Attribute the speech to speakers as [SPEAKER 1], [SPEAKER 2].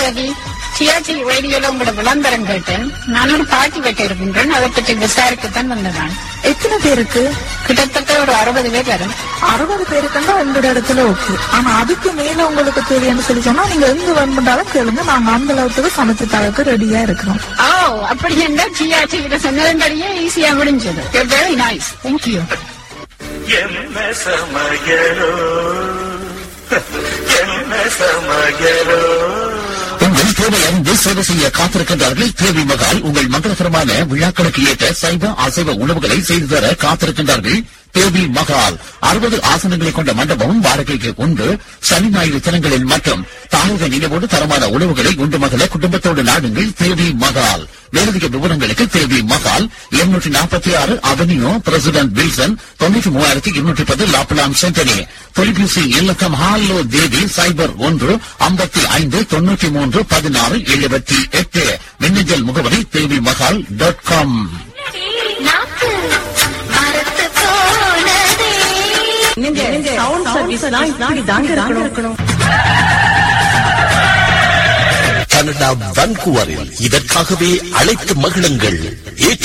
[SPEAKER 1] தேவி, TRT ரேடியோல உங்களோட விளம்பரம் கேட்டேன். நான் ஒரு பார்ட்டி வைக்க இருக்கின்றேன். அதை பற்றி விசாரிக்கத்தான் வந்தேன்.
[SPEAKER 2] எத்தனை பேருக்கு?
[SPEAKER 1] கிட்டத்தட்ட ஒரு 60 பேர் வரும்.
[SPEAKER 2] 60 பேருக்குன்னா உங்களோட இடத்துல ஓகே. ஆனா அதுக்கு மேல உங்களுக்கு தேவைன்னு சொல்லி சொன்னா நீங்க எங்க வேணும்னாலும் கேளுங்க. நாங்க அந்த அளவுக்கு சமைச்சு தரக்கு ரெடியா இருக்கிறோம்.
[SPEAKER 1] ஓ, அப்படி என்ன டிஆர்டி கிட்ட சொன்னதுபடியே ஈஸியா முடிஞ்சது. Very nice, thank you.
[SPEAKER 3] என்ன சமயரோ என்ன சமயரோ.
[SPEAKER 4] உங்கள் தேவையறிந்து சேவை செய்ய காத்திருக்கின்றார்கள் தேவி மகால். உங்கள் மங்களகரமான விழாக்களுக்கு ஏற்ற சைவ அசைவ உணவுகளை செய்து தர காத்திருக்கின்றார்கள் தேவி மகால். 60 ஆசனங்களை கொண்ட மண்டபமும் வாடகைக்கு உண்டு. சனி ஞாயிறு தினங்களில் மட்டும் தாயக நினைவோடு தரமான உணவுகளை உண்டு மகள குடும்பத்தோடு நாடுங்கள் தேவி மகால். மேலதிக விவரங்களுக்கு தேவி மகால் 246 அவென்யூ பிரசிடென்ட் வில்சன் 93,210 லாப்லாங் சென்டனி. தொலைபேசி இலக்கம் ஹாலோ தேவி 01 55 93 16 78. மின்னஞ்சல் முகவரி தேவி மகால் .com. கனடா வான்கூவரில் இதற்காகவே அழைத்து மகிழுங்கள்.